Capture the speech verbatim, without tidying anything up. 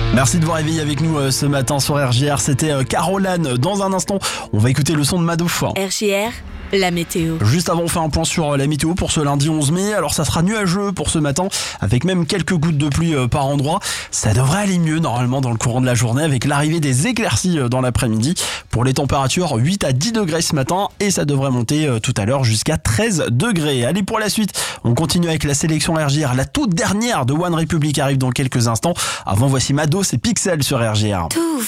Merci de vous réveiller avec nous euh, ce matin sur R J R. C'était euh, Caroline. Dans un instant, on va écouter le son de Mado. R J R, la météo. Juste avant, on fait un point sur euh, la météo pour ce lundi onze mai. Alors ça sera nuageux pour ce matin, avec même quelques gouttes de pluie euh, par endroit. Ça devrait aller mieux normalement dans le courant de la journée, avec l'arrivée des éclaircies euh, dans l'après-midi. Pour les températures, huit à dix degrés ce matin, et ça devrait monter euh, tout à l'heure jusqu'à treize degrés. Allez, pour la suite, on continue avec la sélection R J R. La toute dernière de One Republic arrive dans quelques instants. Avant, voici Mado, c'est Pixel sur R J R. Tout